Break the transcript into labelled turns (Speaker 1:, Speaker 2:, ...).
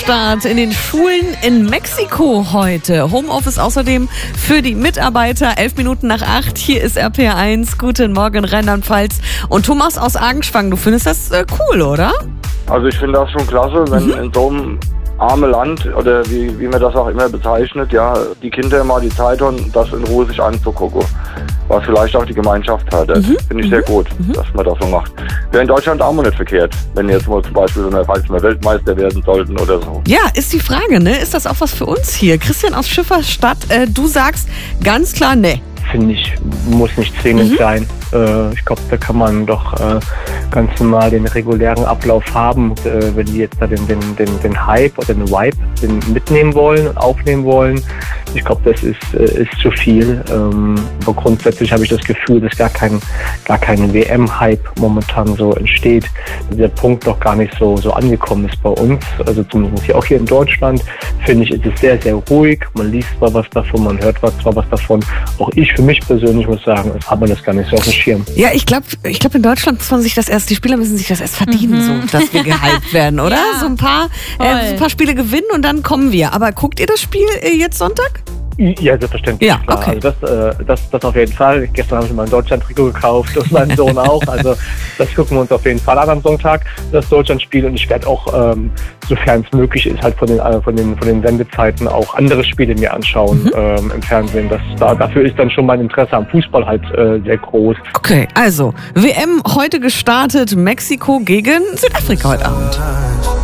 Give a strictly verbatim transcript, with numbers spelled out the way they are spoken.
Speaker 1: Wochenstart in den Schulen in Mexiko heute. Homeoffice außerdem für die Mitarbeiter. Elf Minuten nach acht. Hier ist R P R eins. Guten Morgen, Rheinland-Pfalz. Und Thomas aus Argenschwang, du findest das äh, cool, oder?
Speaker 2: Also ich finde das schon klasse, wenn mhm. in so einem armen Land, oder wie, wie man das auch immer bezeichnet, ja, die Kinder mal die Zeit haben, das in Ruhe sich anzugucken. Was vielleicht auch die Gemeinschaft hat. Das mhm. finde ich sehr gut, mhm. dass man das so macht. Wäre in Deutschland auch mal nicht verkehrt, wenn jetzt mal zum Beispiel so eine, falls wir Weltmeister werden sollten oder so.
Speaker 1: Ja, ist die Frage, ne? Ist das auch was für uns hier? Christian aus Schifferstadt, äh, du sagst ganz klar, ne.
Speaker 3: Finde ich, muss nicht zwingend mhm. sein. Äh, ich glaube, da kann man doch äh, ganz normal den regulären Ablauf haben. Äh, wenn die jetzt da den, den, den, den Hype oder den Vibe den mitnehmen wollen und aufnehmen wollen, ich glaube, das ist, äh, ist zu viel. Ähm, aber grundsätzlich habe ich das Gefühl, dass gar kein, gar kein W M-Hype momentan so entsteht. Der Punkt doch gar nicht so, so angekommen ist bei uns. Also zumindest hier auch hier in Deutschland, finde ich, ist es sehr, sehr ruhig. Man liest zwar was davon, man hört was, zwar was davon. Auch ich für mich persönlich muss sagen, hat man das gar nicht so auf dem Schirm.
Speaker 1: Ja, ich glaube, ich glaub, in Deutschland muss man sich das erst, die Spieler müssen sich das erst verdienen, mhm. so, dass wir gehypt werden, oder? Ja, so, ein paar, äh, so ein paar Spiele gewinnen und dann kommen wir. Aber guckt ihr das Spiel äh, jetzt Sonntag?
Speaker 3: Ja, selbstverständlich. Ja, klar. Okay. Also das, äh, das, das auf jeden Fall. Gestern habe ich mal ein Deutschland-Trikot gekauft und mein Sohn auch. Also das gucken wir uns auf jeden Fall an am Sonntag, das Deutschland-Spiel. Und ich werde auch, ähm, sofern es möglich ist, halt von den, äh, von den, von den Sendezeiten auch andere Spiele mir anschauen mhm. ähm, im Fernsehen. Das, da, dafür ist dann schon mein Interesse am Fußball halt äh, sehr groß.
Speaker 1: Okay, also W M heute gestartet. Mexiko gegen Südafrika heute Abend.